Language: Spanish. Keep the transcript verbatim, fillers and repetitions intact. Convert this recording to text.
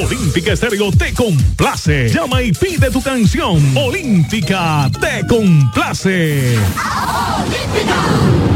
Olímpica Estéreo te complace. Llama y pide tu canción. Olímpica te complace. Olímpica.